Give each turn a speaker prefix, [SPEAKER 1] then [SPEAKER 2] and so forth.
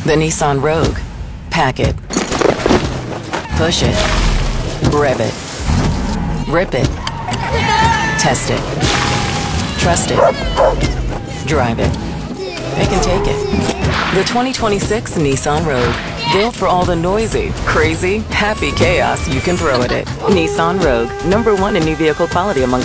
[SPEAKER 1] The Nissan Rogue. Pack it. Push it. Rev it. Rip it. Test it. Trust it. Drive it. It can take it. The 2026 Nissan Rogue. Built for all the noisy, crazy, happy chaos you can throw at it. Nissan Rogue. #1 in new vehicle quality among